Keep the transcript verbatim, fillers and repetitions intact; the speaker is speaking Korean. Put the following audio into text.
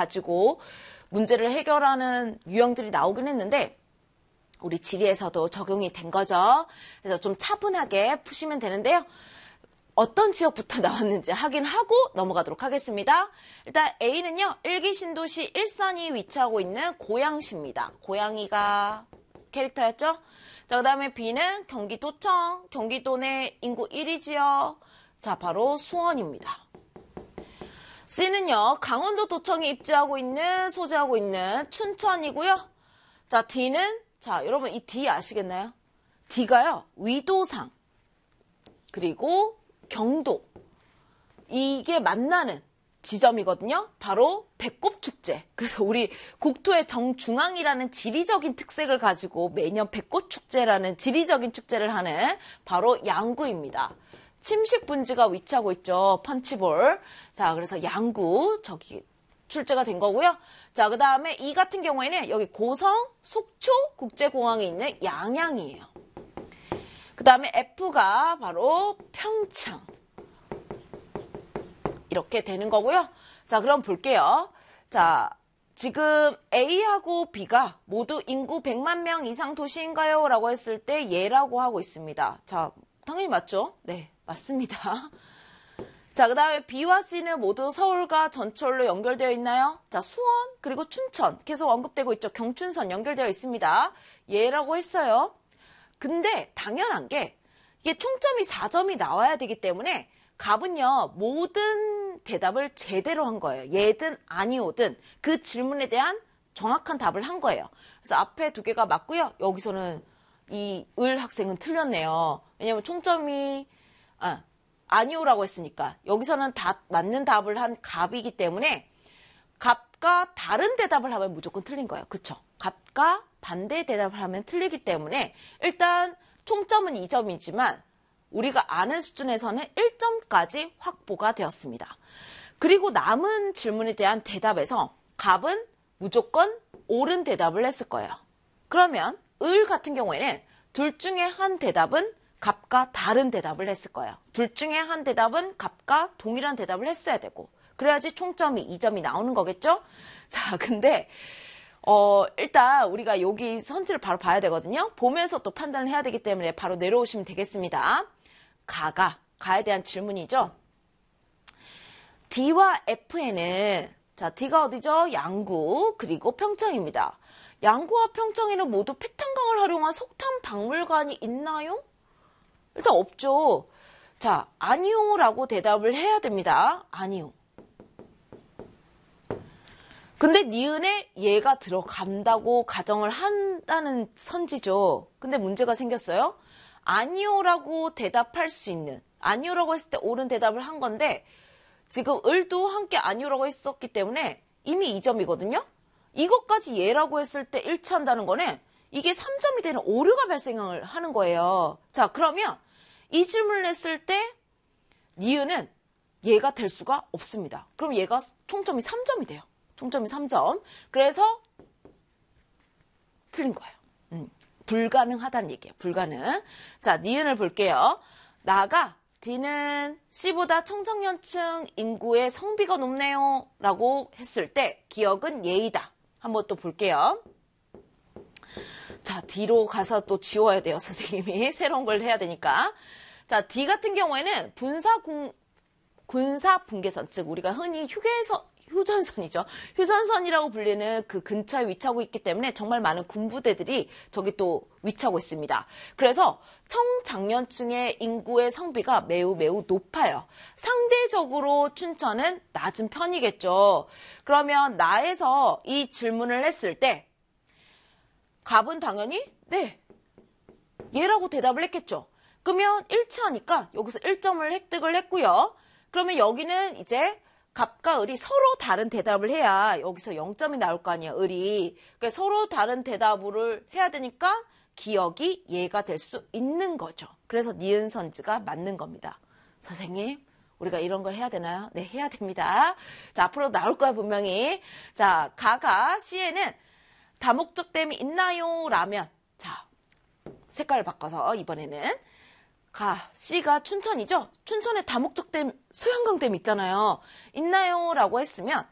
가지고 문제를 해결하는 유형들이 나오긴 했는데 우리 지리에서도 적용이 된 거죠. 그래서 좀 차분하게 푸시면 되는데요. 어떤 지역부터 나왔는지 확인하고 넘어가도록 하겠습니다. 일단 A는요. 일기 신도시 일산이 위치하고 있는 고양시입니다. 고양이가 캐릭터였죠. 자, 그 다음에 B는 경기도청, 경기도 내 인구 일 위 지역. 자, 바로 수원입니다. C는요. 강원도 도청이 입지하고 있는, 소재하고 있는 춘천이고요. 자, D는 자, 여러분 이 D 아시겠나요? D가요. 위도상 그리고 경도 이게 만나는 지점이거든요. 바로 배꼽축제. 그래서 우리 국토의 정중앙이라는 지리적인 특색을 가지고 매년 배꼽축제라는 지리적인 축제를 하는 바로 양구입니다. 침식 분지가 위치하고 있죠. 펀치볼. 자, 그래서 양구 저기 출제가 된 거고요. 자, 그 다음에 이 같은 경우에는 여기 고성, 속초 국제공항에 있는 양양이에요. 그 다음에 F가 바로 평창. 이렇게 되는 거고요. 자, 그럼 볼게요. 자, 지금 A하고 B가 모두 인구 백만 명 이상 도시인가요? 라고 했을 때 예라고 하고 있습니다. 자, 당연히 맞죠? 네, 맞습니다. 자, 그 다음에 B와 C는 모두 서울과 전철로 연결되어 있나요? 자, 수원 그리고 춘천 계속 언급되고 있죠. 경춘선 연결되어 있습니다. 예라고 했어요. 근데 당연한 게 이게 총점이 사 점이 나와야 되기 때문에 갑은요. 모든 대답을 제대로 한 거예요. 예든 아니오든 그 질문에 대한 정확한 답을 한 거예요. 그래서 앞에 두 개가 맞고요. 여기서는 이 을 학생은 틀렸네요. 왜냐면 총점이 아, 아니오라고 했으니까 여기서는 다 맞는 답을 한 갑이기 때문에 갑과 다른 대답을 하면 무조건 틀린 거예요. 그쵸? 갑과 반대 대답을 하면 틀리기 때문에 일단 총점은 이 점이지만 우리가 아는 수준에서는 일 점까지 확보가 되었습니다. 그리고 남은 질문에 대한 대답에서 갑은 무조건 옳은 대답을 했을 거예요. 그러면 을 같은 경우에는 둘 중에 한 대답은 갑과 다른 대답을 했을 거예요. 둘 중에 한 대답은 갑과 동일한 대답을 했어야 되고 그래야지 총점이 이 점이 나오는 거겠죠? 자, 근데 어, 일단 우리가 여기 선지를 바로 봐야 되거든요. 보면서 또 판단을 해야 되기 때문에 바로 내려오시면 되겠습니다. 가가, 가에 대한 질문이죠. D와 F에는 자, D가 어디죠? 양구 그리고 평창입니다. 양구와 평창에는 모두 패탄강을 활용한 석탄 박물관이 있나요? 일단 없죠. 자, 아니오라고 대답을 해야 됩니다. 아니오. 근데 니은에 얘가 들어간다고 가정을 한다는 선지죠. 근데 문제가 생겼어요. 아니오라고 대답할 수 있는, 아니오라고 했을 때 옳은 대답을 한 건데 지금 을도 함께 아니오라고 했었기 때문에 이미 이 점이거든요. 이것까지 얘라고 했을 때 일치한다는 거는 이게 삼 점이 되는 오류가 발생을 하는 거예요. 자, 그러면 이 질문을 했을 때 니은은 얘가 될 수가 없습니다. 그럼 얘가 총점이 삼 점이 돼요. 총점이 삼 점. 그래서 틀린 거예요. 음, 불가능하다는 얘기예요. 불가능. 자, 니은을 볼게요. 나가 D는 C보다 청정년층 인구의 성비가 높네요. 라고 했을 때 기억은 예이다. 한번 또 볼게요. 자, D로 가서 또 지워야 돼요. 선생님이. 새로운 걸 해야 되니까. 자, D 같은 경우에는 분사 군, 군사 분계선, 즉 우리가 흔히 휴게선, 휴전선이죠. 휴전선이라고 불리는 그 근처에 위치하고 있기 때문에 정말 많은 군부대들이 저기 또 위치하고 있습니다. 그래서 청장년층의 인구의 성비가 매우 매우 높아요. 상대적으로 춘천은 낮은 편이겠죠. 그러면 나에서 이 질문을 했을 때 갑은 당연히 네, 얘라고 대답을 했겠죠. 그러면 일치하니까 여기서 일 점을 획득을 했고요. 그러면 여기는 이제 갑과 을이 서로 다른 대답을 해야 여기서 영 점이 나올 거 아니에요. 을이. 그러니까 서로 다른 대답을 해야 되니까 기억이 얘가 될 수 있는 거죠. 그래서 니은 선지가 맞는 겁니다. 선생님, 우리가 이런 걸 해야 되나요? 네, 해야 됩니다. 자, 앞으로 나올 거야 분명히. 자, 가가 C에는 다목적댐이 있나요? 라면. 자, 색깔을 바꿔서 이번에는 가, C가 춘천이죠? 춘천에 다목적댐, 소양강댐 있잖아요. 있나요? 라고 했으면